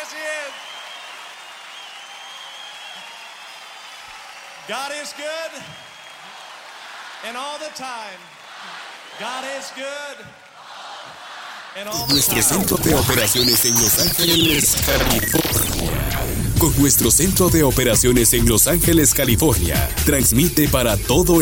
Yes, He is. God is good, and all the time. God is good. Nuestro centro de operaciones en Los Ángeles, California. Con nuestro centro de operaciones en Los Ángeles, California, transmite para todo